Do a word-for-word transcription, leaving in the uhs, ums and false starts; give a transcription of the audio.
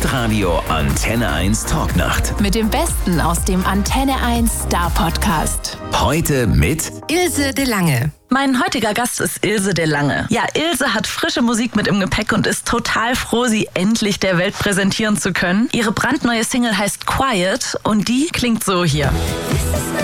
Hitradio Antenne eins Talknacht. Mit dem Besten aus dem Antenne eins Star Podcast. Heute mit Ilse de Lange. Mein heutiger Gast ist Ilse de Lange. Ja, Ilse hat frische Musik mit im Gepäck und ist total froh, sie endlich der Welt präsentieren zu können. Ihre brandneue Single heißt Quiet und die klingt so hier.